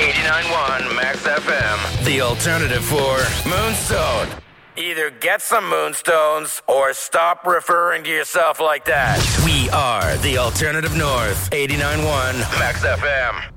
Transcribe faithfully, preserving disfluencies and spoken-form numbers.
eighty-nine point one Max F M. The alternative for Moonstone. Either get some moonstones or stop referring to yourself like that. We are the Alternative North, eighty-nine point one Max F M.